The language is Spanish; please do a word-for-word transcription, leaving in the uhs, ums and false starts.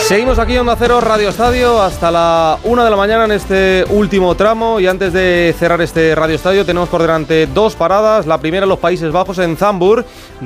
Seguimos aquí en Onda Cero Radio Estadio hasta la una de la mañana en este último tramo, y antes de cerrar este Radio Estadio tenemos por delante dos paradas. La primera en los Países Bajos, en Zandvoort,